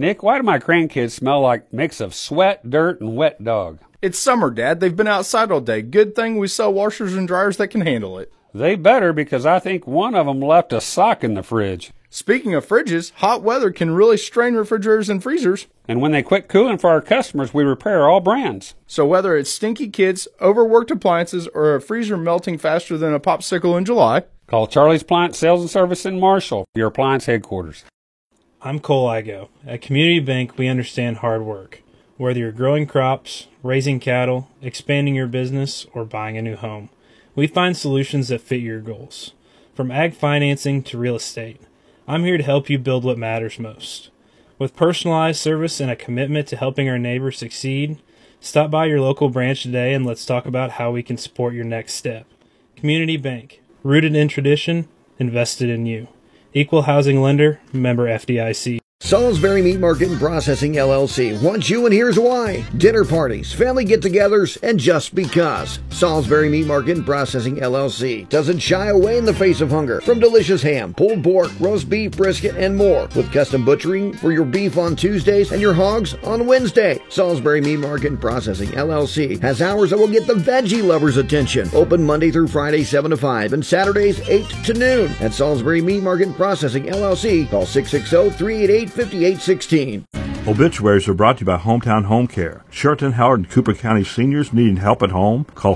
Nick, why do my grandkids smell like a mix of sweat, dirt, and wet dog? It's summer, Dad. They've been outside all day. Good thing we sell washers and dryers that can handle it. They better, because I think one of them left a sock in the fridge. Speaking of fridges, hot weather can really strain refrigerators and freezers. And when they quit cooling for our customers, we repair all brands. So whether it's stinky kids, overworked appliances, or a freezer melting faster than a popsicle in July, call Charlie's Appliance Sales and Service in Marshall, your appliance headquarters. I'm Cole Igo. At Community Bank, we understand hard work. Whether you're growing crops, raising cattle, expanding your business, or buying a new home, we find solutions that fit your goals. From ag financing to real estate, I'm here to help you build what matters most. With personalized service and a commitment to helping our neighbors succeed, stop by your local branch today and let's talk about how we can support your next step. Community Bank, rooted in tradition, invested in you. Equal housing lender, member FDIC. Salisbury Meat Market and Processing LLC wants you, and here's why. Dinner parties, family get-togethers, and just because. Salisbury Meat Market and Processing LLC doesn't shy away in the face of hunger. From delicious ham, pulled pork, roast beef, brisket, and more. With custom butchering for your beef on Tuesdays and your hogs on Wednesday. Salisbury Meat Market and Processing LLC has hours that will get the veggie lovers' attention. Open Monday through Friday 7 to 5 and Saturdays 8 to noon. At Salisbury Meat Market and Processing LLC, call 660-388-5816. Obituaries are brought to you by Hometown Home Care. Sheraton, Howard, and Cooper County seniors needing help at home? Call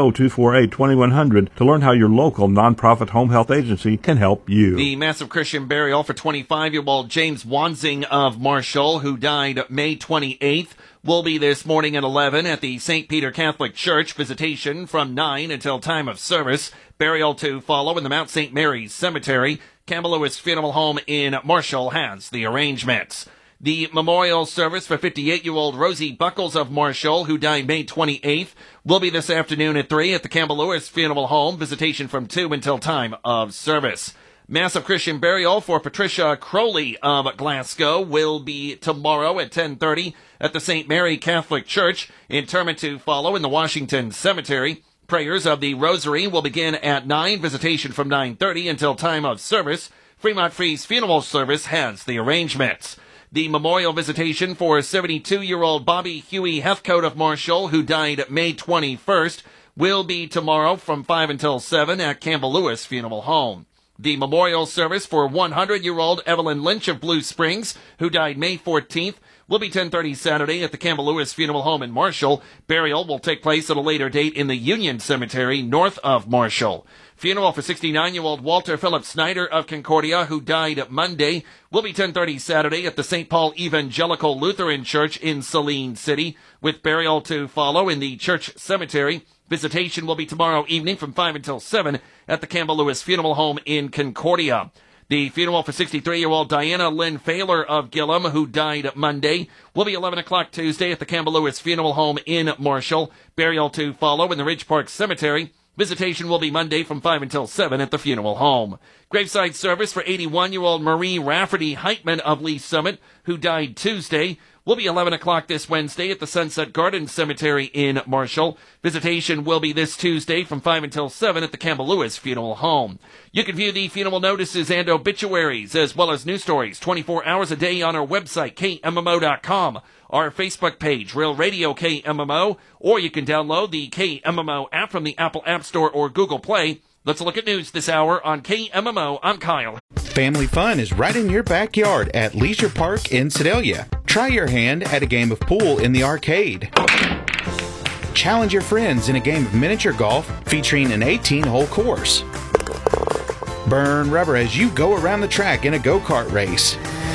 660-248-2100 to learn how your local nonprofit home health agency can help you. The massive Christian burial for 25-year-old James Wanzing of Marshall, who died May 28th, will be this morning at 11 at the St. Peter Catholic Church. Visitation from 9 until time of service. Burial to follow in the Mount St. Mary's Cemetery. Campbell Lewis Funeral Home in Marshall has the arrangements. The memorial service for 58-year-old Rosie Buckles of Marshall, who died May 28th, will be this afternoon at 3 at the Campbell Lewis Funeral Home. Visitation from 2 until time of service. Massive Christian burial for Patricia Crowley of Glasgow will be tomorrow at 10:30 at the St. Mary Catholic Church. Interment to follow in the Washington Cemetery. Prayers of the Rosary will begin at 9, visitation from 9:30 until time of service. Fremont Free's funeral service has the arrangements. The memorial visitation for 72-year-old Bobby Huey Heathcote of Marshall, who died May 21st, will be tomorrow from 5 until 7 at Campbell Lewis Funeral Home. The memorial service for 100-year-old Evelyn Lynch of Blue Springs, who died May 14th, will be 10:30 Saturday at the Campbell Lewis Funeral Home in Marshall. Burial will take place at a later date in the Union Cemetery north of Marshall. Funeral for 69-year-old Walter Philip Snyder of Concordia, who died Monday, will be 10:30 Saturday at the St. Paul Evangelical Lutheran Church in Saline City, with burial to follow in the church cemetery. Visitation will be tomorrow evening from 5 until 7 at the Campbell Lewis Funeral Home in Concordia. The funeral for 63-year-old Diana Lynn Failer of Gillum, who died Monday, will be 11 o'clock Tuesday at the Campbell Lewis Funeral Home in Marshall. Burial to follow in the Ridge Park Cemetery. Visitation will be Monday from 5 until 7 at the funeral home. Graveside service for 81-year-old Marie Rafferty Heitman of Lee Summit, who died Tuesday, will be 11 o'clock this Wednesday at the Sunset Garden Cemetery in Marshall. Visitation will be this Tuesday from 5 until 7 at the Campbell Lewis Funeral Home. You can view the funeral notices and obituaries as well as news stories 24 hours a day on our website, KMMO.com, our Facebook page, Real Radio KMMO, or you can download the KMMO app from the Apple App Store or Google Play. Let's look at news this hour on KMMO. I'm Kyle. Family fun is right in your backyard at Leisure Park in Sedalia. Try your hand at a game of pool in the arcade. Challenge your friends in a game of miniature golf featuring an 18-hole course. Burn rubber as you go around the track in a go-kart race.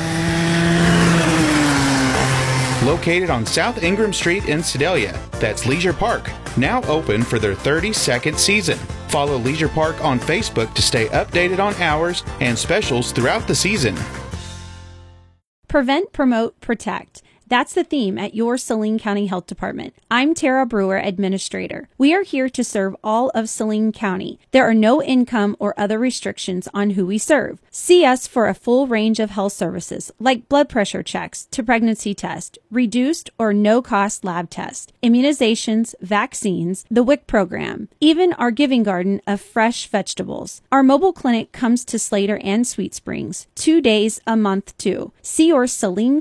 Located on South Ingram Street in Sedalia, that's Leisure Park, now open for their 32nd season. Follow Leisure Park on Facebook to stay updated on hours and specials throughout the season. Prevent, promote, protect. That's the theme at your Saline County Health Department. I'm Tara Brewer, Administrator. We are here to serve all of Saline County. There are no income or other restrictions on who we serve. See us for a full range of health services like blood pressure checks to pregnancy test, reduced or no-cost lab tests, immunizations, vaccines, the WIC program, even our giving garden of fresh vegetables. Our mobile clinic comes to Slater and Sweet Springs 2 days a month too. See your Saline